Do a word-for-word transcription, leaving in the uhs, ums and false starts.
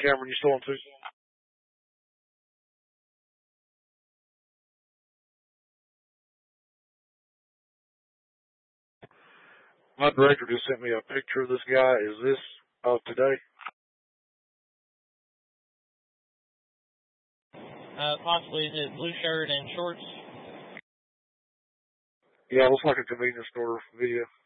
Cameron, you still on Tucson? My director just sent me a picture of this guy. Is this of today? Uh, possibly. Is it blue shirt and shorts? Yeah, it looks like a convenience store video.